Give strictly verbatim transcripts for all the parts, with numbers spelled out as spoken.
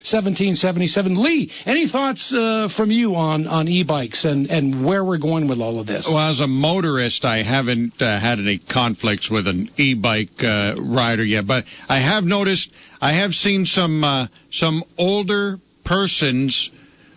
seventeen seventy-seven. Lee, any thoughts uh, from you on, on e-bikes and, and where we're going with all of this? Well, as a motorist, I haven't uh, had any conflicts with an e-bike uh, rider yet, but I have noticed, I have seen some uh, some older persons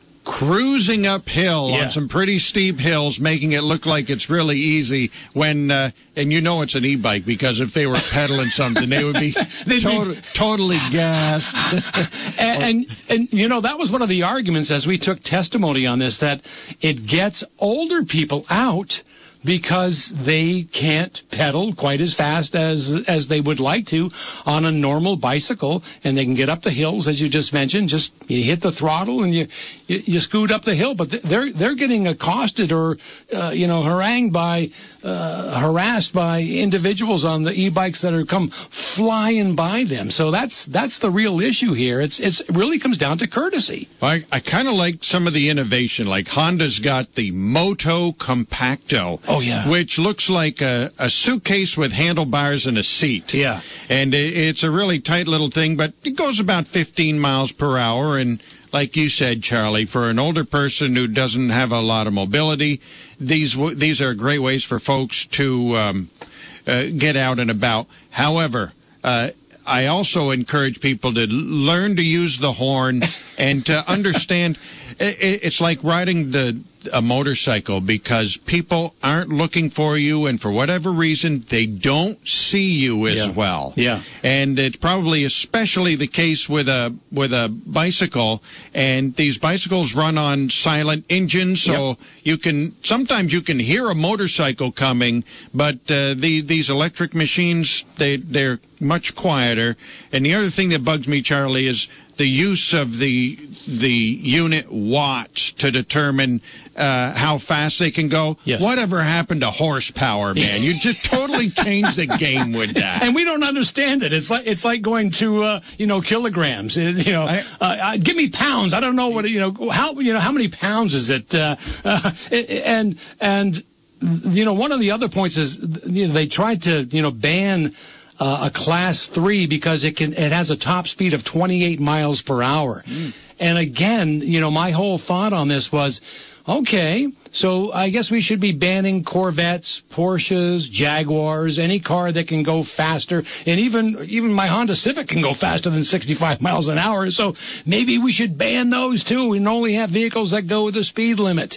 cruising uphill Yeah. on some pretty steep hills, making it look like it's really easy when, uh, and you know it's an e-bike because if they were pedaling something, they would be, to- totally gassed. and, and, and, you know, that was one of the arguments as we took testimony on this, that it gets older people out because they can't pedal quite as fast as as they would like to on a normal bicycle, and they can get up the hills, as you just mentioned. Just you hit the throttle and you you, you scoot up the hill. But they're they're getting accosted or uh, you know harangued by uh, harassed by individuals on the e-bikes that are come flying by them. So that's that's the real issue here. It's it's it really comes down to courtesy. I, I kind of like some of the innovation. Like Honda's got the Moto Compacto. Oh, yeah. Which looks like a, a suitcase with handlebars and a seat. Yeah. And it, it's a really tight little thing, but it goes about fifteen miles per hour. And like you said, Charlie, for an older person who doesn't have a lot of mobility, these these are great ways for folks to um, uh, get out and about. However, uh, I also encourage people to learn to use the horn and to understand. It, it's like riding the a motorcycle because people aren't looking for you, and for whatever reason, they don't see you as Yeah. well. Yeah. And it's probably especially the case with a with a bicycle, and these bicycles run on silent engines, so Yep. you can sometimes you can hear a motorcycle coming, but uh, the these electric machines they they're much quieter. And the other thing that bugs me, Charlie, is the use of the the unit watts to determine uh, how fast they can go. Yes. Whatever happened to horsepower, man? You just totally changed the game with that. And we don't understand it. It's like it's like going to uh, you know kilograms. It- you know, I- uh, uh, give me pounds. I don't know what you know how you know how many pounds is it? Uh, uh, and and you know one of the other points is you know, they tried to you know ban. Uh, a class three because it can it has a top speed of twenty-eight miles per hour. Mm. And again, you know, my whole thought on this was, okay, so I guess we should be banning Corvettes, Porsches, Jaguars, any car that can go faster. And even even my Honda Civic can go faster than sixty-five miles an hour. So maybe we should ban those too and only have vehicles that go with the speed limit.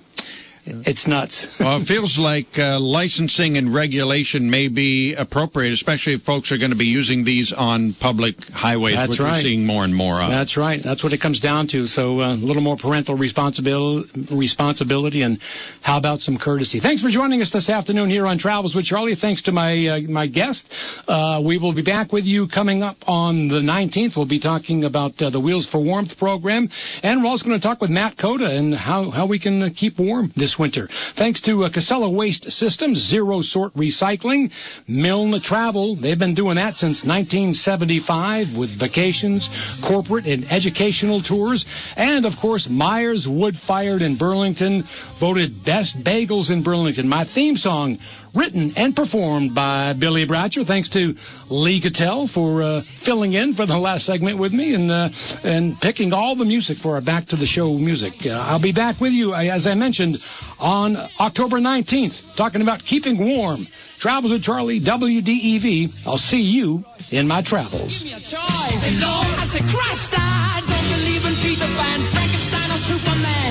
It's nuts. Well, it feels like uh, licensing and regulation may be appropriate, especially if folks are going to be using these on public highways, That's which right. we're seeing more and more of. That's right. That's what it comes down to. So uh, a little more parental responsibility, responsibility, and how about some courtesy? Thanks for joining us this afternoon here on Travels with Charlie. Thanks to my uh, my guest. Uh, we will be back with you coming up on the nineteenth. We'll be talking about uh, the Wheels for Warmth program, and we're also going to talk with Matt Coda and how, how we can uh, keep warm this winter. Thanks to uh, Casella Waste Systems, Zero Sort Recycling, Milne Travel. They've been doing that since nineteen seventy-five with vacations, corporate and educational tours. And, of course, Myers Wood Fired in Burlington, voted Best Bagels in Burlington. My theme song, written and performed by Billy Bratcher. Thanks to Lee Cattell for uh, filling in for the last segment with me and uh, and picking all the music for our Back to the Show music. Uh, I'll be back with you, as I mentioned, on October nineteenth, talking about keeping warm. Travels with Charlie, W D E V. I'll see you in my travels. Give me a choice. Say, Lord, I said, Christ, I don't believe in Peter Pan, Frankenstein, or Superman.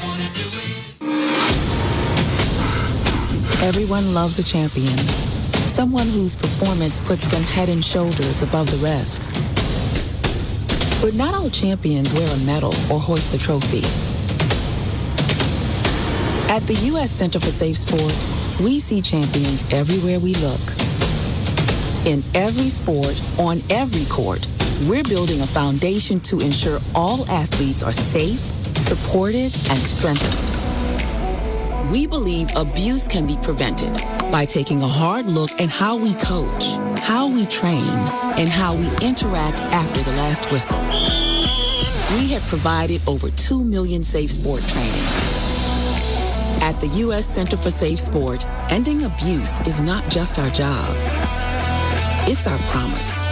Everyone loves a champion, someone whose performance puts them head and shoulders above the rest. But not all champions wear a medal or hoist a trophy. At the U S Center for Safe Sport, we see champions everywhere we look. In every sport, on every court, we're building a foundation to ensure all athletes are safe, supported, and strengthened. We believe abuse can be prevented by taking a hard look at how we coach, how we train, and how we interact after the last whistle. We have provided over two million safe sport trainings. At the U S Center for Safe Sport, ending abuse is not just our job. It's our promise.